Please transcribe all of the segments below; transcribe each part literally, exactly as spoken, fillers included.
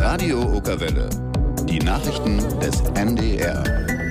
Radio Okerwelle. Die Nachrichten des N D R.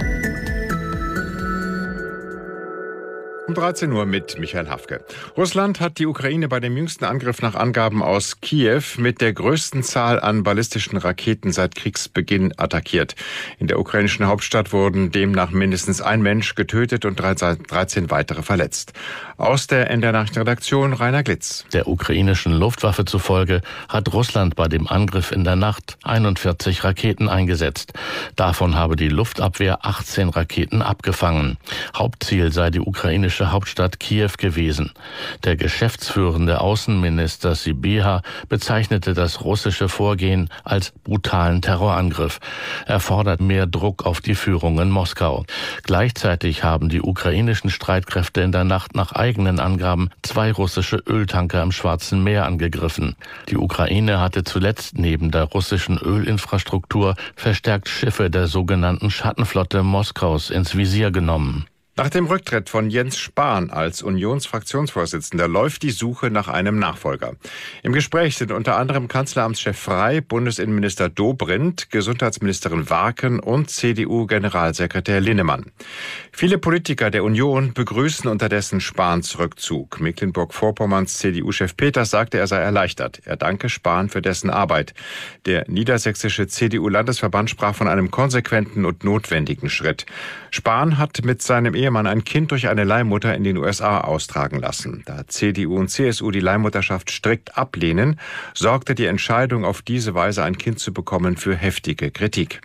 Um dreizehn Uhr mit Michael Hafke. Russland hat die Ukraine bei dem jüngsten Angriff nach Angaben aus Kiew mit der größten Zahl an ballistischen Raketen seit Kriegsbeginn attackiert. In der ukrainischen Hauptstadt wurden demnach mindestens ein Mensch getötet und dreizehn weitere verletzt. Aus der N D R-Nachrichtenredaktion Rainer Glitz. Der ukrainischen Luftwaffe zufolge hat Russland bei dem Angriff in der Nacht einundvierzig Raketen eingesetzt. Davon habe die Luftabwehr achtzehn Raketen abgefangen. Hauptziel sei die ukrainische Hauptstadt Kiew gewesen. Der geschäftsführende Außenminister Sybiha bezeichnete das russische Vorgehen als brutalen Terrorangriff. Er fordert mehr Druck auf die Führung in Moskau. Gleichzeitig haben die ukrainischen Streitkräfte in der Nacht nach eigenen Angaben zwei russische Öltanker im Schwarzen Meer angegriffen. Die Ukraine hatte zuletzt neben der russischen Ölinfrastruktur verstärkt Schiffe der sogenannten Schattenflotte Moskaus ins Visier genommen. Nach dem Rücktritt von Jens Spahn als Unionsfraktionsvorsitzender läuft die Suche nach einem Nachfolger. Im Gespräch sind unter anderem Kanzleramtschef Frey, Bundesinnenminister Dobrindt, Gesundheitsministerin Warken und C D U-Generalsekretär Linnemann. Viele Politiker der Union begrüßen unterdessen Spahns Rückzug. Mecklenburg-Vorpommerns C D U-Chef Peters sagte, er sei erleichtert. Er danke Spahn für dessen Arbeit. Der niedersächsische C D U-Landesverband sprach von einem konsequenten und notwendigen Schritt. Spahn hat mit seinem Ehemann ein Kind durch eine Leihmutter in den U S A austragen lassen. Da C D U und C S U die Leihmutterschaft strikt ablehnen, sorgte die Entscheidung, auf diese Weise ein Kind zu bekommen, für heftige Kritik.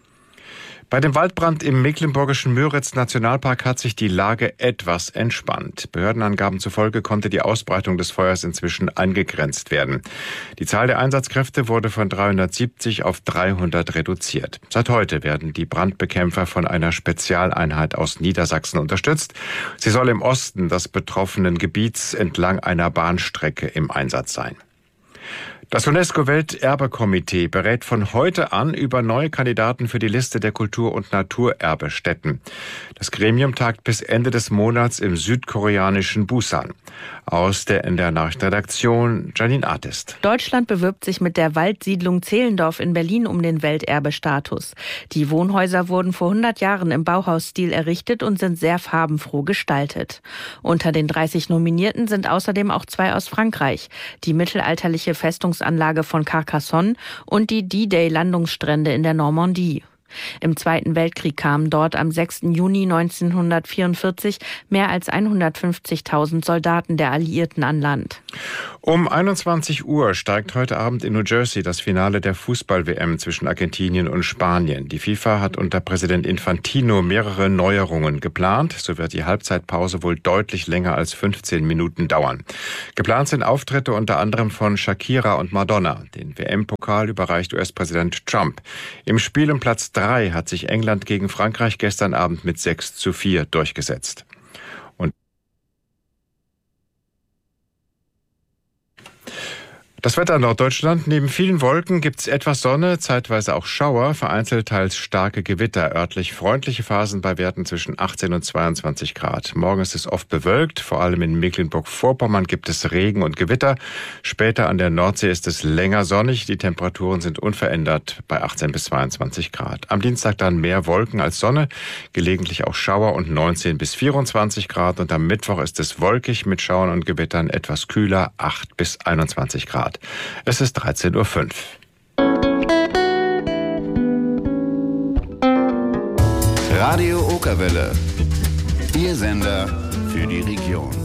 Bei dem Waldbrand im mecklenburgischen Müritz-Nationalpark hat sich die Lage etwas entspannt. Behördenangaben zufolge konnte die Ausbreitung des Feuers inzwischen eingegrenzt werden. Die Zahl der Einsatzkräfte wurde von dreihundertsiebzig auf dreihundert reduziert. Seit heute werden die Brandbekämpfer von einer Spezialeinheit aus Niedersachsen unterstützt. Sie soll im Osten des betroffenen Gebiets entlang einer Bahnstrecke im Einsatz sein. Das UNESCO-Welterbekomitee berät von heute an über neue Kandidaten für die Liste der Kultur- und Naturerbestätten. Das Gremium tagt bis Ende des Monats im südkoreanischen Busan. Aus der N D R-Nachrichtenredaktion Janine Artist. Deutschland bewirbt sich mit der Waldsiedlung Zehlendorf in Berlin um den Welterbestatus. Die Wohnhäuser wurden vor hundert Jahren im Bauhausstil errichtet und sind sehr farbenfroh gestaltet. Unter den dreißig Nominierten sind außerdem auch zwei aus Frankreich. Die mittelalterliche Festungsanlage von Carcassonne und die D-Day-Landungsstrände in der Normandie. Im Zweiten Weltkrieg kamen dort am sechsten Juni neunzehnhundertvierundvierzig mehr als hundertfünfzigtausend Soldaten der Alliierten an Land. Um einundzwanzig Uhr steigt heute Abend in New Jersey das Finale der Fußball-W M zwischen Argentinien und Spanien. Die FIFA hat unter Präsident Infantino mehrere Neuerungen geplant. So wird die Halbzeitpause wohl deutlich länger als fünfzehn Minuten dauern. Geplant sind Auftritte unter anderem von Shakira und Madonna. Den W M-Pokal überreicht U S-Präsident Trump. Im Spiel um Platz drei hat sich England gegen Frankreich gestern Abend mit sechs zu vier durchgesetzt. Und das Wetter in Norddeutschland. Neben vielen Wolken gibt es etwas Sonne, zeitweise auch Schauer, vereinzelt teils starke Gewitter. Örtlich freundliche Phasen bei Werten zwischen achtzehn und zweiundzwanzig Grad. Morgen ist es oft bewölkt, vor allem in Mecklenburg-Vorpommern gibt es Regen und Gewitter. Später an der Nordsee ist es länger sonnig. Die Temperaturen sind unverändert bei achtzehn bis zweiundzwanzig Grad. Am Dienstag dann mehr Wolken als Sonne, gelegentlich auch Schauer und neunzehn bis vierundzwanzig Grad. Und am Mittwoch ist es wolkig mit Schauern und Gewittern, etwas kühler, acht bis einundzwanzig Grad. Es ist dreizehn Uhr fünf. Radio Okerwelle. Ihr Sender für die Region.